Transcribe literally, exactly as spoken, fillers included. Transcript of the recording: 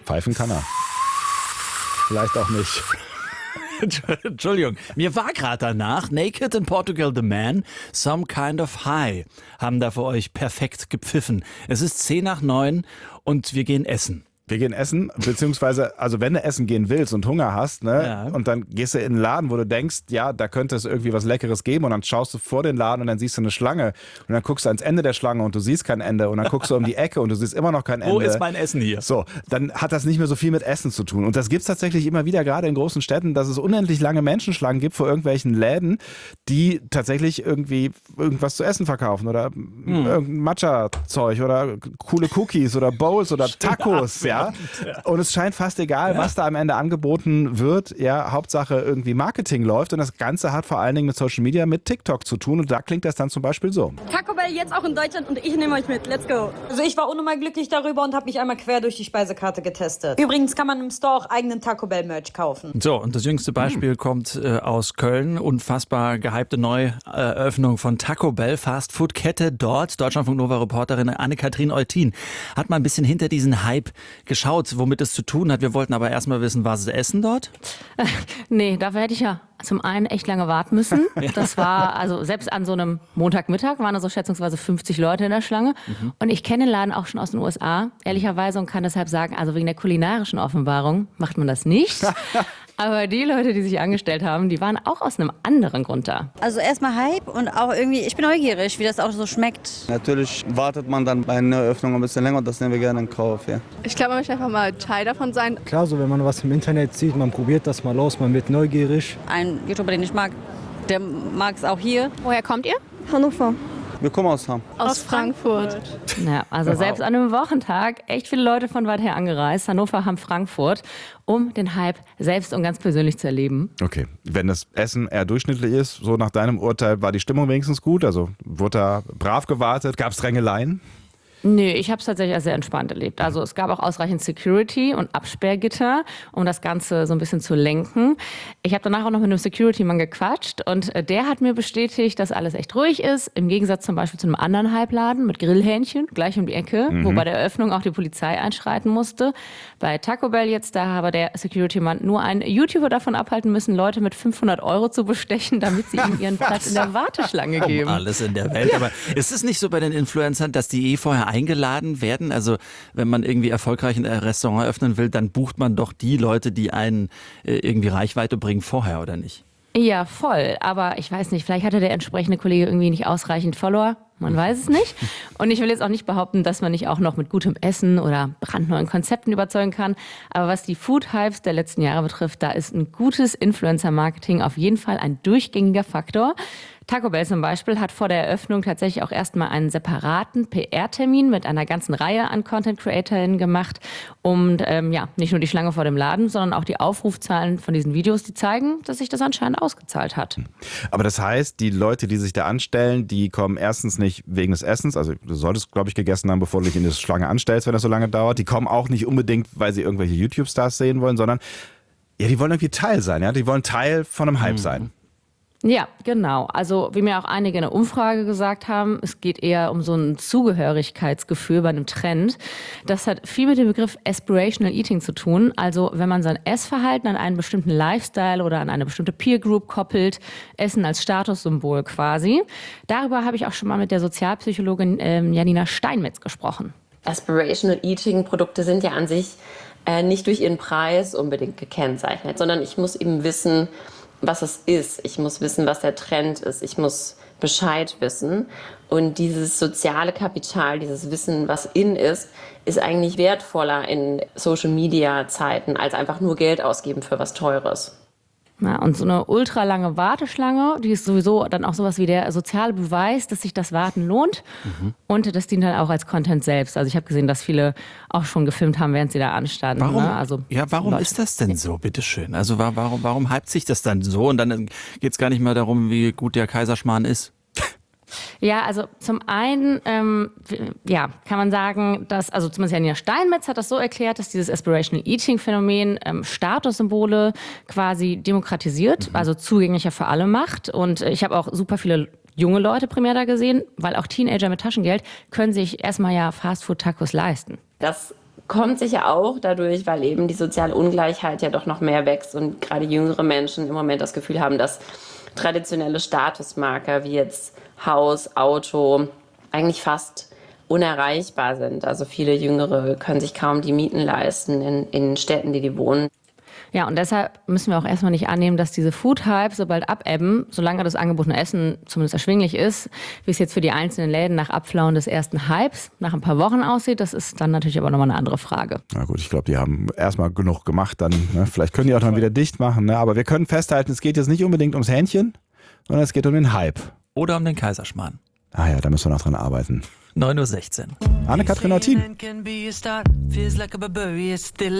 Pfeifen kann er. Vielleicht auch nicht. Entschuldigung, mir war gerade danach Naked in Portugal the Man, Some Kind of High, haben da für euch perfekt gepfiffen. Es ist zehn nach neun und wir gehen essen. Wir gehen essen, beziehungsweise, also wenn du essen gehen willst und Hunger hast, ne, Ja. und dann gehst du in einen Laden, wo du denkst, ja, da könnte es irgendwie was Leckeres geben und dann schaust du vor den Laden und dann siehst du eine Schlange und dann guckst du ans Ende der Schlange und du siehst kein Ende und dann guckst du um die Ecke und du siehst immer noch kein Ende. Wo ist mein Essen hier? So, dann hat das nicht mehr so viel mit Essen zu tun. Und das gibt's tatsächlich immer wieder, gerade in großen Städten, dass es unendlich lange Menschenschlangen gibt vor irgendwelchen Läden, die tatsächlich irgendwie irgendwas zu essen verkaufen oder hm. irgendein Matcha-Zeug oder coole Cookies oder Bowls oder Tacos, ja. Und es scheint fast egal, ja. was da am Ende angeboten wird. Ja, Hauptsache irgendwie Marketing läuft und das Ganze hat vor allen Dingen mit Social Media, mit TikTok zu tun und da klingt das dann zum Beispiel so. Taco Bell jetzt auch in Deutschland und ich nehme euch mit. Let's go. Also ich war unnormal glücklich darüber und habe mich einmal quer durch die Speisekarte getestet. Übrigens kann man im Store auch eigenen Taco Bell Merch kaufen. So, und das jüngste Beispiel hm. kommt äh, aus Köln. Unfassbar gehypte Neueröffnung von Taco Bell, Fastfood-Kette dort. Deutschlandfunk Nova-Reporterin Anne-Kathrin Eutin hat mal ein bisschen hinter diesen Hype geschaut, womit es zu tun hat. Wir wollten aber erstmal wissen, was sie essen dort? Nee, dafür hätte ich ja zum einen echt lange warten müssen. Das war, also selbst an so einem Montagmittag waren da so schätzungsweise fünfzig Leute in der Schlange. Mhm. Und ich kenne den Laden auch schon aus den U S A, ehrlicherweise, und kann deshalb sagen, also wegen der kulinarischen Offenbarung macht man das nicht. Aber die Leute, die sich angestellt haben, die waren auch aus einem anderen Grund da. Also erstmal Hype und auch irgendwie, ich bin neugierig, wie das auch so schmeckt. Natürlich wartet man dann bei einer Eröffnung ein bisschen länger und das nehmen wir gerne in Kauf. Ja. Ich glaube, man möchte einfach mal Teil davon sein. Klar, so wenn man was im Internet sieht, man probiert das mal aus, man wird neugierig. Ein YouTuber, den ich mag, der mag es auch hier. Woher kommt ihr? Hannover. Wir kommen aus Hamm. Aus Frankfurt. Ja, also wow. Selbst an einem Wochentag echt viele Leute von weit her angereist. Hannover, Hamm, Frankfurt, um den Hype selbst und ganz persönlich zu erleben. Okay, wenn das Essen eher durchschnittlich ist, so nach deinem Urteil, war die Stimmung wenigstens gut? Also wurde da brav gewartet? Gab es Drängeleien? Nee, ich habe es tatsächlich als sehr entspannt erlebt. Also es gab auch ausreichend Security und Absperrgitter, um das Ganze so ein bisschen zu lenken. Ich habe danach auch noch mit einem Security-Mann gequatscht und der hat mir bestätigt, dass alles echt ruhig ist. Im Gegensatz zum Beispiel zu einem anderen Halbladen mit Grillhähnchen, gleich um die Ecke, mhm. wo bei der Eröffnung auch die Polizei einschreiten musste. Bei Taco Bell jetzt, da habe der Security-Mann nur einen YouTuber davon abhalten müssen, Leute mit fünfhundert Euro zu bestechen, damit sie ihm ihren Platz in der Warteschlange geben. Um alles in der Welt. Aber ist es nicht so bei den Influencern, dass die eh vorher eingeladen werden? Also wenn man irgendwie erfolgreich ein Restaurant eröffnen will, dann bucht man doch die Leute, die einen äh, irgendwie Reichweite bringen, vorher, oder nicht? Ja, voll. Aber ich weiß nicht, vielleicht hatte der entsprechende Kollege irgendwie nicht ausreichend Follower. Man weiß es nicht. Und ich will jetzt auch nicht behaupten, dass man nicht auch noch mit gutem Essen oder brandneuen Konzepten überzeugen kann. Aber was die Food-Hypes der letzten Jahre betrifft, da ist ein gutes Influencer-Marketing auf jeden Fall ein durchgängiger Faktor. Taco Bell zum Beispiel hat vor der Eröffnung tatsächlich auch erstmal einen separaten P R-Termin mit einer ganzen Reihe an Content-CreatorInnen gemacht, um ähm, ja, nicht nur die Schlange vor dem Laden, sondern auch die Aufrufzahlen von diesen Videos, die zeigen, dass sich das anscheinend ausgezahlt hat. Aber das heißt, die Leute, die sich da anstellen, die kommen erstens nicht wegen des Essens, also du solltest, glaube ich, gegessen haben, bevor du dich in die Schlange anstellst, wenn das so lange dauert. Die kommen auch nicht unbedingt, weil sie irgendwelche YouTube-Stars sehen wollen, sondern ja, die wollen irgendwie Teil sein, ja, die wollen Teil von einem Hype sein. Ja, genau. Also wie mir auch einige in der Umfrage gesagt haben, es geht eher um so ein Zugehörigkeitsgefühl bei einem Trend. Das hat viel mit dem Begriff Aspirational Eating zu tun. Also wenn man sein Essverhalten an einen bestimmten Lifestyle oder an eine bestimmte Peer Group koppelt, Essen als Statussymbol quasi. Darüber habe ich auch schon mal mit der Sozialpsychologin ähm, Janina Steinmetz gesprochen. Aspirational Eating Produkte sind ja an sich äh, nicht durch ihren Preis unbedingt gekennzeichnet, sondern ich muss eben wissen, was es ist. Ich muss wissen, was der Trend ist. Ich muss Bescheid wissen. Und dieses soziale Kapital, dieses Wissen, was in ist, ist eigentlich wertvoller in Social-Media-Zeiten, als einfach nur Geld ausgeben für was Teures. Ja, und so eine ultralange Warteschlange, die ist sowieso dann auch sowas wie der soziale Beweis, dass sich das Warten lohnt. Mhm. Und das dient dann auch als Content selbst. Also ich habe gesehen, dass viele auch schon gefilmt haben, während sie da anstanden. Warum, ne? also, ja, warum ist das denn so, bitteschön? Also warum, warum hypt sich das dann so? Und dann geht es gar nicht mehr darum, wie gut der Kaiserschmarrn ist. Ja, also zum einen ähm, ja, kann man sagen, dass, also zumindest Janina Steinmetz hat das so erklärt, dass dieses Aspirational Eating Phänomen ähm, Statussymbole quasi demokratisiert, mhm. also zugänglicher für alle macht. Und ich habe auch super viele junge Leute primär da gesehen, weil auch Teenager mit Taschengeld können sich erstmal ja Fastfood-Tacos leisten. Das kommt sicher auch dadurch, weil eben die soziale Ungleichheit ja doch noch mehr wächst und gerade jüngere Menschen im Moment das Gefühl haben, dass traditionelle Statusmarker wie jetzt Haus, Auto eigentlich fast unerreichbar sind. Also viele Jüngere können sich kaum die Mieten leisten in, in Städten, die die wohnen. Ja, und deshalb müssen wir auch erstmal nicht annehmen, dass diese Food-Hype sobald abebben, solange das angebotene Essen zumindest erschwinglich ist, wie es jetzt für die einzelnen Läden nach Abflauen des ersten Hypes nach ein paar Wochen aussieht, das ist dann natürlich aber nochmal eine andere Frage. Na gut, ich glaube, die haben erstmal genug gemacht dann. Ne? Vielleicht können die auch dann wieder dicht machen. Ne? Aber wir können festhalten, es geht jetzt nicht unbedingt ums Hähnchen, sondern es geht um den Hype. Oder um den Kaiserschmarrn. Ah ja, da müssen wir noch dran arbeiten. neun Uhr sechzehn. Anne-Kathrin Eutin.